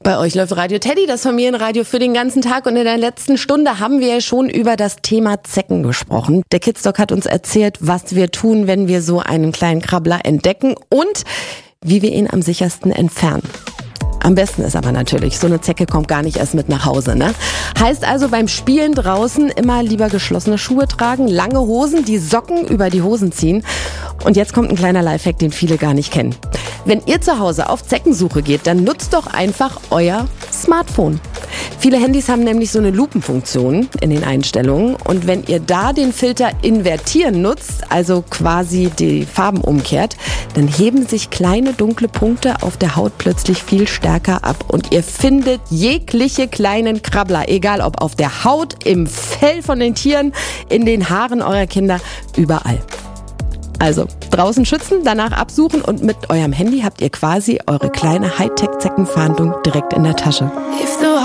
Bei euch läuft Radio Teddy, das Familienradio für den ganzen Tag. Und in der letzten Stunde haben wir ja schon über das Thema Zecken gesprochen. Der Kidsdoc hat uns erzählt, was wir tun, wenn wir so einen kleinen Krabbler entdecken und wie wir ihn am sichersten entfernen. Am besten ist aber natürlich, so eine Zecke kommt gar nicht erst mit nach Hause, ne? Heißt also beim Spielen draußen immer lieber geschlossene Schuhe tragen, lange Hosen, die Socken über die Hosen ziehen. Und jetzt kommt ein kleiner Lifehack, den viele gar nicht kennen. Wenn ihr zu Hause auf Zeckensuche geht, dann nutzt doch einfach euer Smartphone. Viele Handys haben nämlich so eine Lupenfunktion in den Einstellungen. Und wenn ihr da den Filter invertieren nutzt, also quasi die Farben umkehrt, dann heben sich kleine dunkle Punkte auf der Haut plötzlich viel stärker ab. Und ihr findet jegliche kleinen Krabbler, egal ob auf der Haut, im Fell von den Tieren, in den Haaren eurer Kinder, überall. Also draußen schützen, danach absuchen und mit eurem Handy habt ihr quasi eure kleine Hightech-Zeckenfahndung direkt in der Tasche.